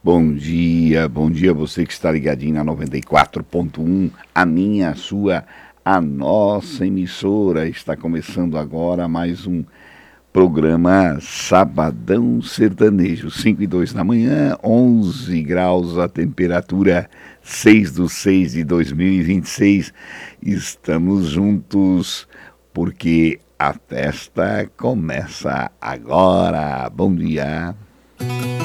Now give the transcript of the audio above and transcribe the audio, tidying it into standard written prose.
Bom dia você que está ligadinho na 94.1, a minha, a sua, a nossa emissora. Está começando agora mais um programa Sabadão Sertanejo, 5:02 da manhã, 11 graus a temperatura, 6/6 de 2026. Estamos juntos porque a festa começa agora. Bom dia.